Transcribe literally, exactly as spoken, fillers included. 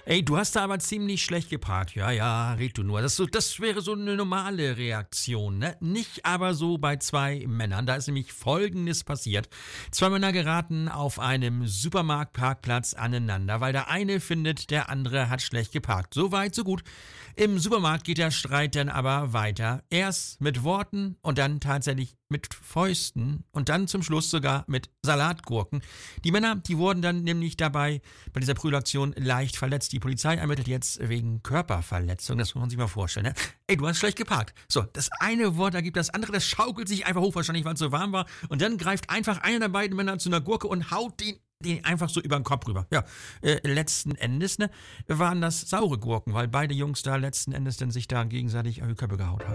Ey, du hast da aber ziemlich schlecht geparkt. Ja, ja, red du nur. Das, so, das wäre so eine normale Reaktion, ne? Nicht aber so bei zwei Männern. Da ist nämlich Folgendes passiert. Zwei Männer geraten auf einem Supermarktparkplatz aneinander, weil der eine findet, der andere hat schlecht geparkt. So weit, so gut. Im Supermarkt geht der Streit dann aber weiter. Erst mit Worten und dann tatsächlich mit Fäusten und dann zum Schluss sogar mit Salatgurken. Die Männer, die wurden dann nämlich dabei bei dieser Prügelaktion leicht verletzt. Die Polizei ermittelt jetzt wegen Körperverletzung. Das muss man sich mal vorstellen. Ne? Ey, du hast schlecht geparkt. So, das eine Wort ergibt das andere. Das schaukelt sich einfach hoch, wahrscheinlich, weil es so warm war. Und dann greift einfach einer der beiden Männer zu einer Gurke und haut den den einfach so über den Kopf rüber. Ja, äh, letzten Endes ne, waren das saure Gurken, weil beide Jungs da letzten Endes dann sich da gegenseitig auf die Köpfe gehaut haben.